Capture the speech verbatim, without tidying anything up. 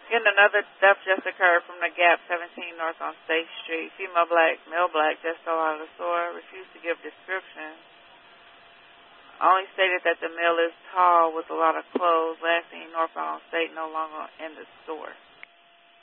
In another theft just occurred from the Gap, seventeen North on State Street. Female black, male black just stole out of the store, refused to give description. Only stated that the male is tall with a lot of clothes. Last seen northbound on State, no longer in the store.